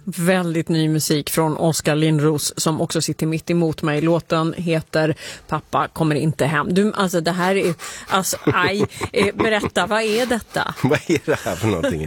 Väldigt ny musik från Oskar Lindros som också sitter mitt emot mig. Låten heter Pappa kommer inte hem. Du, alltså det här är... Alltså, berätta, vad är detta? Vad är det här för någonting?